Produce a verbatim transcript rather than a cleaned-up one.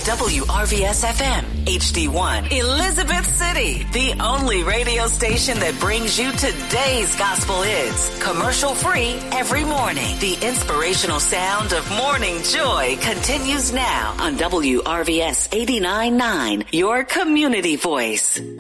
W R V S F M, H D one, Elizabeth City. The only radio station that brings you today's gospel hits. Commercial free every morning. The inspirational sound of morning joy continues now on W R V S eighty-nine point nine, your community voice.